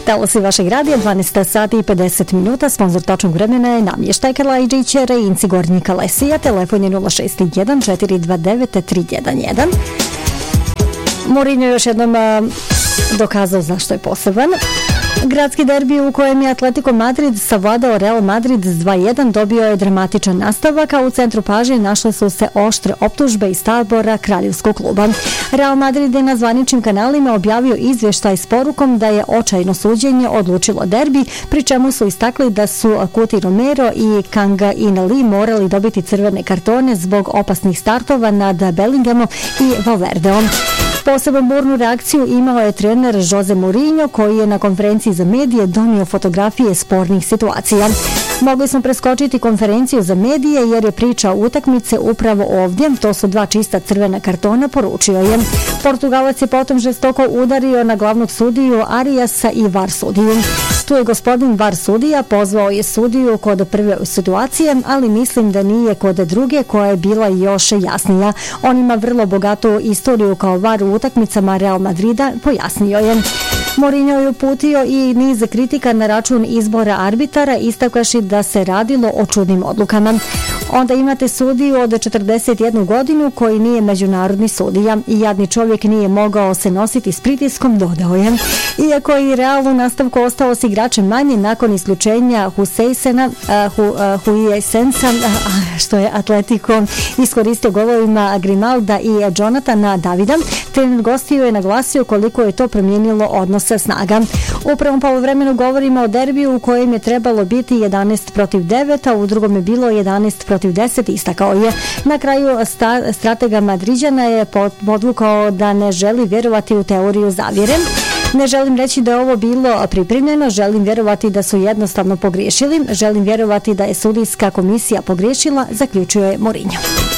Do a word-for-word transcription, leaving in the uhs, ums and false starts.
Talosi vašeg radija, dvanaest sati i pedeset minuta, sponsor točnog vremena je Namještaj Kalajđić, Reinci Gornji Kalesija, telefon je nula šest jedan četiri dva devet tri jedan jedan. Mourinho još jednom a, dokazao zašto je poseban. Gradski derbi u kojem je Atletico Madrid savladao Real Madrid s dva jedan dobio je dramatičan nastavak, a u centru pažnje našle su se oštre optužbe iz tabora kraljevskog kluba. Real Madrid je na zvaničnim kanalima objavio izvještaj s porukom da je očajno suđenje odlučilo derbi, pri čemu su istakli da su Cuti Romero i Kanga Inali morali dobiti crvene kartone zbog opasnih startova nad Bellinghamom i Valverdeom. Posebno burnu reakciju imao je trener Jose Mourinho, koji je na konferenciji za medije donio fotografije spornih situacija. Mogli smo preskočiti konferenciju za medije jer je priča utakmice upravo ovdje, to su dva čista crvena kartona, poručio je. Portugalac je potom žestoko udario na glavnog sudiju Ariasa i VAR sudiju. Tu je gospodin VAR sudija, pozvao je sudiju kod prve situacije, ali mislim da nije kod druge koja je bila još jasnija. On ima vrlo bogatu istoriju kao VAR u utakmicama Real Madrida, pojasnio je. Mourinho je uputio i niz kritika na račun izbora arbitara, istakavši da se radilo o čudnim odlukama. Onda imate sudiju od četrdeset jednu godinu koji nije međunarodni sudija i jadni čovjek nije mogao se nositi s pritiskom, dodao je. Iako je i Real u nastavku ostao s igračem manje nakon isključenja Huseysena, uh, hu, uh, Huijsensa, uh, što je Atletico iskoristio golovima Grimalda i Jonathana Davida, trener gostiju je naglasio koliko je to promijenilo odnose snaga. U prvom poluvremenu govorimo o derbiju u kojem je trebalo biti jedanaest protiv devet, a u drugom je bilo jedanaest protiv deset, istakao je. Na kraju sta, stratega Madriđana je podvukao da ne želi vjerovati u teoriju zavjere. Ne želim reći da je ovo bilo pripremljeno, želim vjerovati da su jednostavno pogriješili, želim vjerovati da je sudijska komisija pogriješila, zaključuje Mourinho.